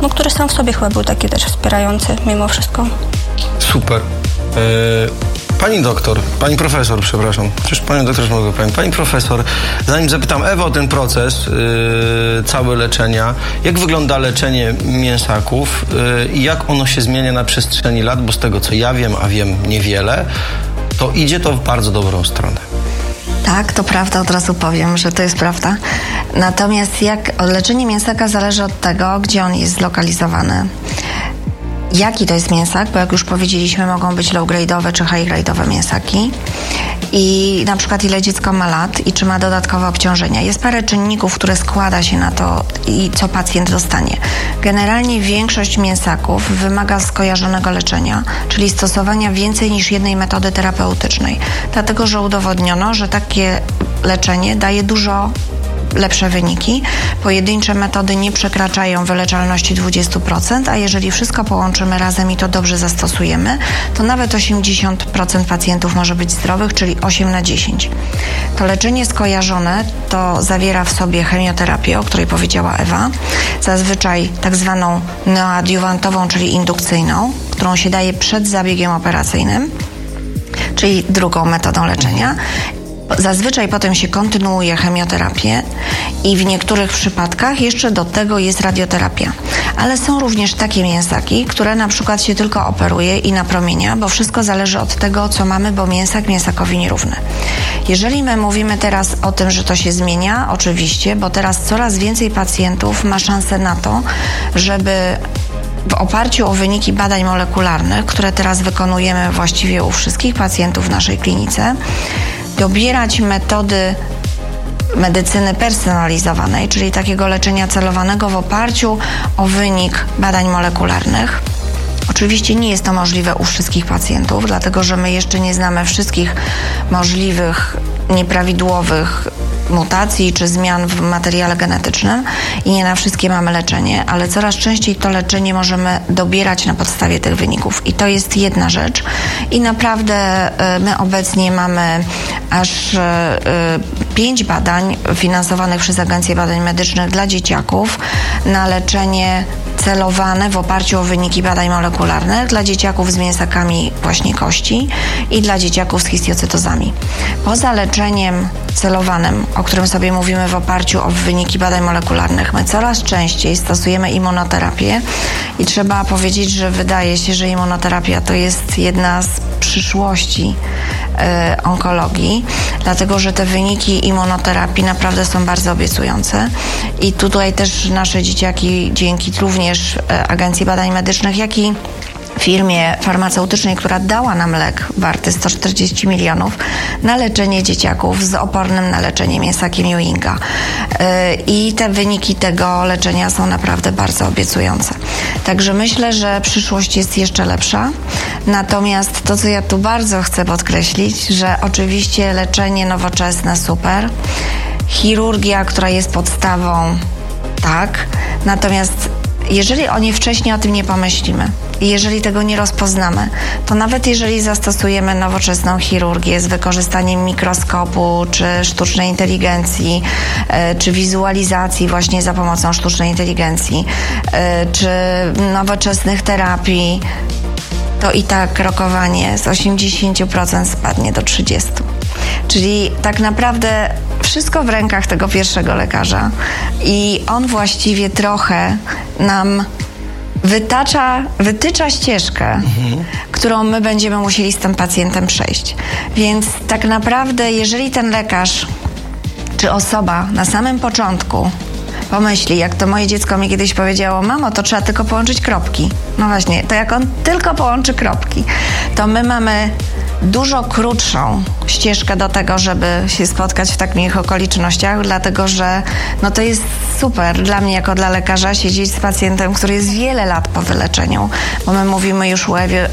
no, który sam w sobie chyba był taki też wspierający mimo wszystko. Super. Pani doktor, pani profesor, przepraszam. Przecież panią doktor mogę powiedzieć. Pani profesor, zanim zapytam Ewę o ten proces całe leczenia, jak wygląda leczenie mięsaków i jak ono się zmienia na przestrzeni lat, bo z tego co ja wiem, a wiem niewiele, to idzie to w bardzo dobrą stronę. Tak, to prawda, od razu powiem, że to jest prawda. Natomiast leczenie mięsaka zależy od tego, gdzie on jest zlokalizowany. Jaki to jest mięsak, bo jak już powiedzieliśmy, mogą być low-grade'owe czy high-grade'owe mięsaki. I na przykład ile dziecko ma lat i czy ma dodatkowe obciążenia. Jest parę czynników, które składa się na to i co pacjent dostanie. Generalnie większość mięsaków wymaga skojarzonego leczenia, czyli stosowania więcej niż jednej metody terapeutycznej. Dlatego, że udowodniono, że takie leczenie daje dużo lepsze wyniki. Pojedyncze metody nie przekraczają wyleczalności 20%, a jeżeli wszystko połączymy razem i to dobrze zastosujemy, to nawet 80% pacjentów może być zdrowych, czyli 8 na 10. To leczenie skojarzone to zawiera w sobie chemioterapię, o której powiedziała Ewa, zazwyczaj tak zwaną neoadiuwantową, czyli indukcyjną, którą się daje przed zabiegiem operacyjnym, czyli drugą metodą leczenia. Zazwyczaj potem się kontynuuje chemioterapię i w niektórych przypadkach jeszcze do tego jest radioterapia. Ale są również takie mięsaki, które na przykład się tylko operuje i napromienia, bo wszystko zależy od tego, co mamy, bo mięsak mięsakowi nierówny. Jeżeli my mówimy teraz o tym, że to się zmienia, oczywiście, bo teraz coraz więcej pacjentów ma szansę na to, żeby w oparciu o wyniki badań molekularnych, które teraz wykonujemy właściwie u wszystkich pacjentów w naszej klinice, dobierać metody medycyny personalizowanej, czyli takiego leczenia celowanego w oparciu o wynik badań molekularnych. Oczywiście nie jest to możliwe u wszystkich pacjentów, dlatego że my jeszcze nie znamy wszystkich możliwych nieprawidłowych mutacji czy zmian w materiale genetycznym i nie na wszystkie mamy leczenie, ale coraz częściej to leczenie możemy dobierać na podstawie tych wyników i to jest jedna rzecz i naprawdę my obecnie mamy aż 5 badań finansowanych przez Agencję Badań Medycznych dla dzieciaków na leczenie celowane w oparciu o wyniki badań molekularnych dla dzieciaków z mięsakami właśnie kości i dla dzieciaków z histiocytozami. Poza leczeniem celowanym, o którym sobie mówimy w oparciu o wyniki badań molekularnych, my coraz częściej stosujemy immunoterapię i trzeba powiedzieć, że wydaje się, że immunoterapia to jest jedna z przyszłości onkologii, dlatego że te wyniki immunoterapii naprawdę są bardzo obiecujące i tutaj też nasze dzieciaki dzięki również Agencji Badań Medycznych, jak i firmie farmaceutycznej, która dała nam lek warty 140 milionów na leczenie dzieciaków z opornym na leczenie mięsakiem Ewinga. I te wyniki tego leczenia są naprawdę bardzo obiecujące. Także myślę, że przyszłość jest jeszcze lepsza. Natomiast to, co ja tu bardzo chcę podkreślić, że oczywiście leczenie nowoczesne super, chirurgia, która jest podstawą, tak, natomiast jeżeli wcześniej o tym nie pomyślimy i jeżeli tego nie rozpoznamy, to nawet jeżeli zastosujemy nowoczesną chirurgię z wykorzystaniem mikroskopu, czy sztucznej inteligencji, czy wizualizacji właśnie za pomocą sztucznej inteligencji, czy nowoczesnych terapii, to i tak rokowanie z 80% spadnie do 30%. Czyli tak naprawdę wszystko w rękach tego pierwszego lekarza i on właściwie trochę nam wytycza ścieżkę, którą my będziemy musieli z tym pacjentem przejść. Więc tak naprawdę, jeżeli ten lekarz czy osoba na samym początku pomyśli, jak to moje dziecko mi kiedyś powiedziało: mamo, to trzeba tylko połączyć kropki. No właśnie, to jak on tylko połączy kropki, to my mamy dużo krótszą ścieżkę do tego, żeby się spotkać w takich okolicznościach, dlatego że no to jest super dla mnie jako dla lekarza siedzieć z pacjentem, który jest wiele lat po wyleczeniu, bo my mówimy już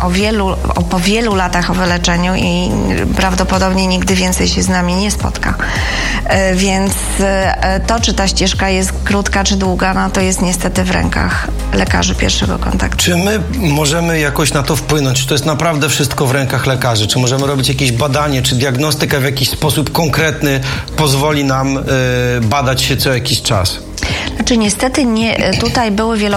po wielu latach o wyleczeniu i prawdopodobnie nigdy więcej się z nami nie spotka. Więc to, czy ta ścieżka jest krótka czy długa, no to jest niestety w rękach lekarzy pierwszego kontaktu. Czy my możemy jakoś na to wpłynąć? Czy to jest naprawdę wszystko w rękach lekarzy? Czy możemy robić jakieś badanie, czy diagnostyka w jakiś sposób konkretny pozwoli nam badać się co jakiś czas? Znaczy niestety nie, tutaj były